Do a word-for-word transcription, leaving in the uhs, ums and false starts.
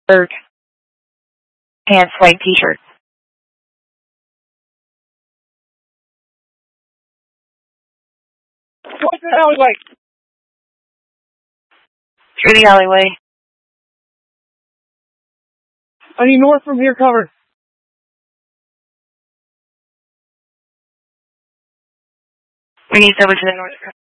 Shirt. Pants white t-shirt. What's the alleyway? Through the alleyway. I need north from here covered. We need someone to the north.